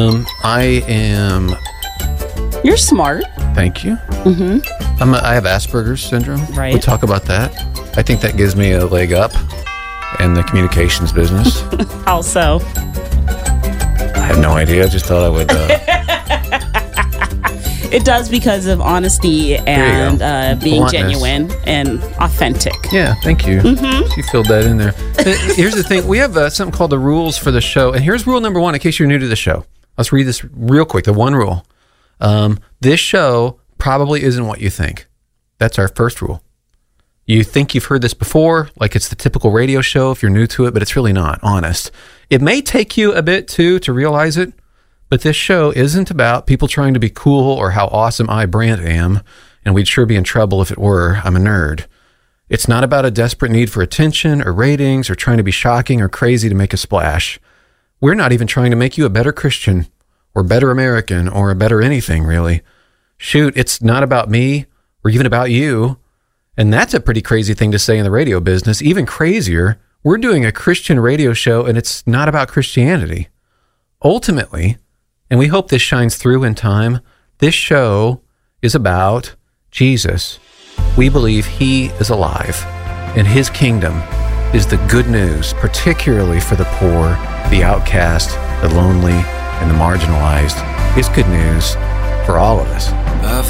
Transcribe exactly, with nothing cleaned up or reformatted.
Um, I am. You're smart. Thank you. Mm-hmm. I'm a, I have Asperger's syndrome. Right. We talk about that. I think that gives me a leg up in the communications business. Also. I have no idea. I just thought I would. Uh, It does because of honesty and uh, being Bluntness. genuine and authentic. Yeah, thank you. Mm-hmm. You filled that in there. Here's the thing. We have uh, something called the rules for the show. And here's rule number one in case you're new to the show. Let's read this real quick. The one rule. Um, this show probably isn't what you think. That's our first rule. You think you've heard this before, like it's the typical radio show if you're new to it, but it's really not, honest. It may take you a bit, too, to realize it. But this show isn't about people trying to be cool or how awesome I, Brant, am, and we'd sure be in trouble if it were. I'm a nerd. It's not about a desperate need for attention or ratings or trying to be shocking or crazy to make a splash. We're not even trying to make you a better Christian or better American or a better anything, really. Shoot, it's not about me or even about you. And that's a pretty crazy thing to say in the radio business. Even crazier, we're doing a Christian radio show and it's not about Christianity. Ultimately, and we hope this shines through in time, this show is about Jesus. We believe he is alive, and his kingdom is the good news, particularly for the poor, the outcast, the lonely, and the marginalized. It's good news for all of us. I've